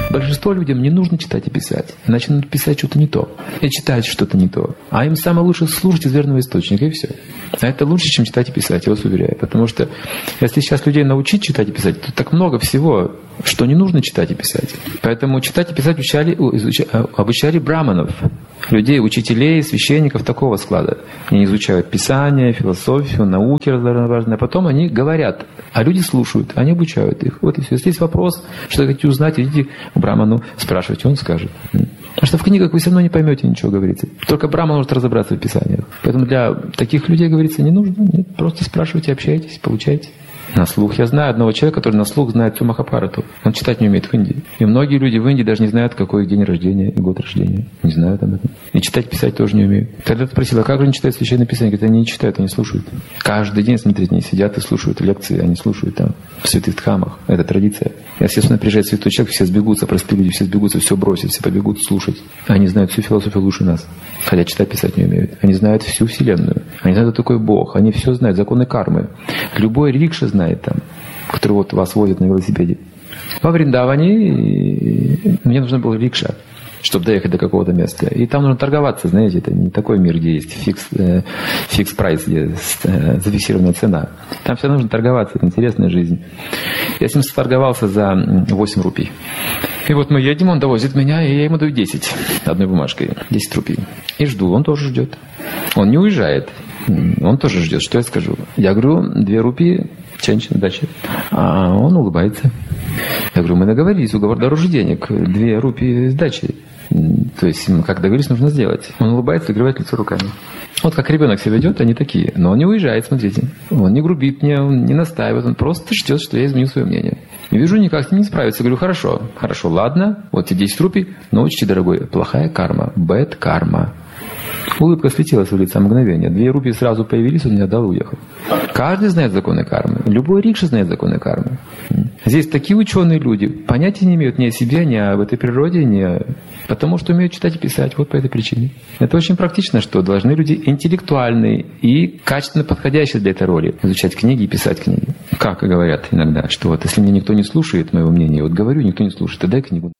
Большинство людям не нужно читать и писать. Иначе надо писать что-то не то. И читать что-то не то. А им самое лучше слушать из верного источника, и все. А это лучше, чем читать и писать, я вас уверяю. Потому что если сейчас людей научить читать и писать, то так много всего, что не нужно читать и писать. Поэтому читать и писать обучали браманов, людей, учителей, священников такого склада. Они изучают Писание, философию, науки разнообразные, а потом они говорят, а люди слушают, они обучают их. Вот и все. Если есть вопрос, что хотите узнать, идите к браману, спрашивайте, он скажет. Потому что в книгах вы все равно не поймете ничего, говорится. Только браман может разобраться в Писаниях. Поэтому для таких людей, говорится, не нужно. Нет, просто спрашивайте, общайтесь, получайте. На слух. Я знаю одного человека, который на слух знает всю Махабхарату. Он читать не умеет в Индии. И многие люди в Индии даже не знают, какой день рождения и год рождения. Не знают об этом. И читать, писать тоже не умеют. Тогда ты спросила, как же они читают Священное Писание? Говорят, они не читают, они слушают. Каждый день, смотрите, они сидят и слушают лекции, они слушают там в святых дхамах. Это традиция. Если сюда приезжает святой человек, все сбегутся, простые люди, все сбегутся, все бросят, все побегут слушать. Они знают всю философию лучше нас. Хотя читать, писать не умеют. Они знают всю Вселенную. Они знают, кто такой Бог. Они все знают, законы кармы. Любой рикша знает там, который вот вас возит на велосипеде. Во Вриндаване мне нужно было рикша, чтобы доехать до какого-то места. И там нужно торговаться, знаете, это не такой мир, где есть фикс прайс, где зафиксированная цена. Там все нужно торговаться, это интересная жизнь. Я с ним торговался за 8 рупий. И вот мы едем, он довозит меня, и я ему даю 10 одной бумажкой, 10 рупий. И жду, он тоже ждет. Он не уезжает, он тоже ждет, что я скажу. Я говорю, 2 рупии, женщина, дача. А он улыбается. Я говорю, мы договорились, уговор дороже денег, 2 рупии сдачи. То есть, как договорились, нужно сделать. Он улыбается, закрывает лицо руками. Вот как ребенок себя ведет, они такие. Но он не уезжает, смотрите. Он не грубит мне, он не настаивает, он просто ждет, что я изменю свое мнение. И вижу, никак с ним не справиться. Говорю, хорошо, ладно, вот тебе 10 рупий, но учти, дорогой, плохая карма, bad карма. Улыбка слетела с его лица мгновение. 2 рупии сразу появились, он мне отдал и уехал. Каждый знает законы кармы. Любой рикша знает законы кармы. Здесь такие ученые люди понятия не имеют ни о себе, ни об этой природе, потому что умеют читать и писать. Вот по этой причине. Это очень практично, что должны люди интеллектуальные и качественно подходящие для этой роли изучать книги и писать книги. Как говорят иногда, что вот если мне никто не слушает моего мнения, вот говорю, никто не слушает, то дай книгу.